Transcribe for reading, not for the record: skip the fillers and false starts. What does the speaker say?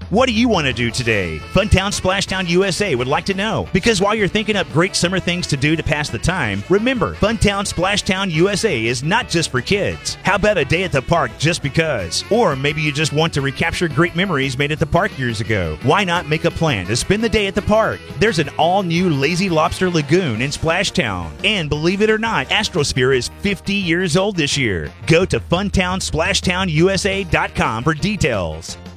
What do you want to do today? Funtown Splashtown USA would like to know. Because while you're thinking up great summer things to do to pass the time, remember, Funtown Splashtown USA is not just for kids. How about a day at the park just because? Or maybe you just want to recapture great memories made at the park years ago. Why not make a plan to spend the day at the park? There's an all-new Lazy Lobster Lagoon in Splashtown. And believe it or not, Astrosphere is 50 years old this year. Go to FuntownSplashtownUSA.com for details.